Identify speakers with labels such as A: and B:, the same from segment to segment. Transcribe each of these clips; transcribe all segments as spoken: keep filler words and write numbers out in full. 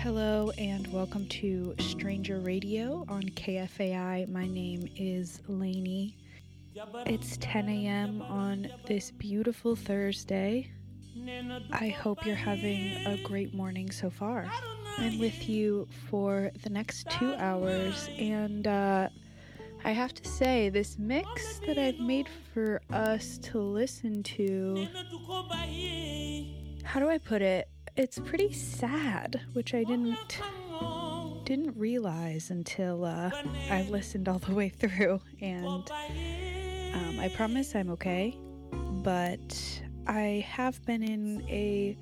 A: Hello and welcome to Stranger Radio on K F A I. My name is Lainey. It's ten a.m. on this beautiful Thursday. I hope you're having a great morning so far. I'm with you for the next two hours, and uh, I have to say, this mix that I've made for us to listen to, how do I put it? It's pretty sad, which I didn't didn't realize until uh, I listened all the way through, and um, I promise I'm okay, but I have been in a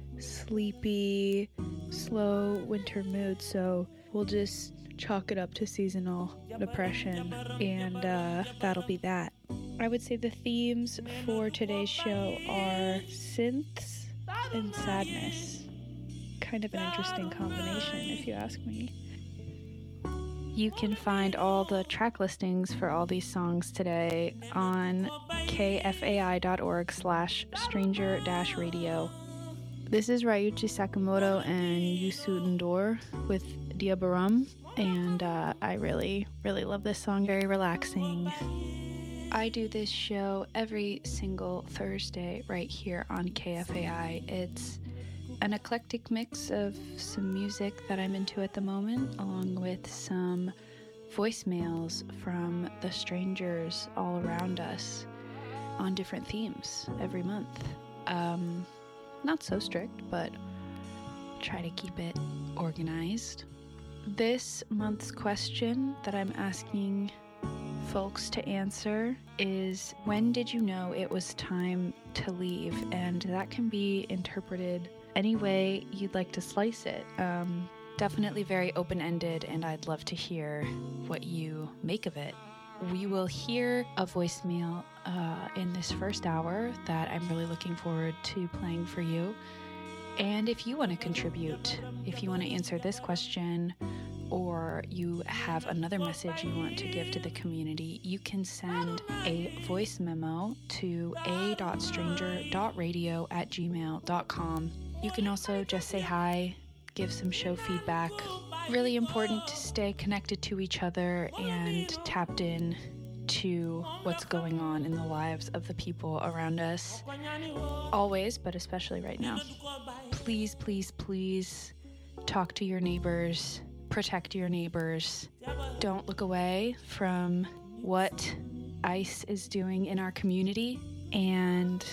A: sleepy, slow winter mood, so we'll just chalk it up to seasonal depression, and uh, that'll be that. I would say the themes for today's show are synths and sadness. Kind of an interesting combination, if you ask me. You can find all the track listings for all these songs today on kfai.org slash stranger dash radio. This is Ryuichi Sakamoto and Yusu Ndor with Diabarum, and uh, I really, really love this song. Very relaxing. I do this show every single Thursday right here on K F A I. It's an eclectic mix of some music that I'm into at the moment, along with some voicemails from the strangers all around us on different themes every month. Um, not so strict, but try to keep it organized. This month's question that I'm asking folks to answer is, when did you know it was time to leave? And that can be interpreted any way you'd like to slice it. Um, definitely very open-ended, and I'd love to hear what you make of it. We will hear a voicemail uh, in this first hour that I'm really looking forward to playing for you. And if you want to contribute, if you want to answer this question, or you have another message you want to give to the community, you can send a voice memo to a dot stranger dot radio at gmail dot com. You can also just say hi, give some show feedback. Really important to stay connected to each other and tapped in to what's going on in the lives of the people around us. Always, but especially right now. Please, please, please talk to your neighbors. Protect your neighbors. Don't look away from what ICE is doing in our community. And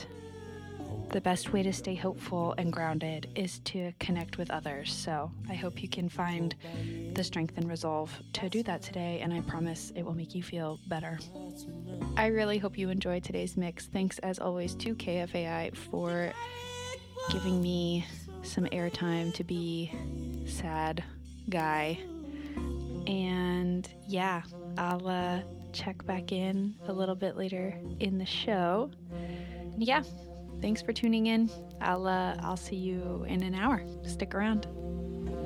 A: the best way to stay hopeful and grounded is to connect with others. So I hope you can find the strength and resolve to do that today, and I promise it will make you feel better. I really hope you enjoyed today's mix. Thanks as always to K F A I for giving me some airtime to be sad guy. And yeah, I'll uh, check back in a little bit later in the show. And yeah, thanks for tuning in. I'll uh, I'll see you in an hour. Stick around.